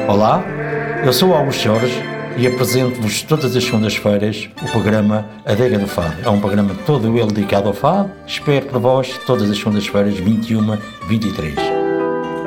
Olá, eu sou o Augusto Jorge e apresento-vos todas as segundas-feiras o programa Adega do Fado. É um programa todo ele dedicado ao fado. Espero por vós todas as segundas-feiras, 21, 23.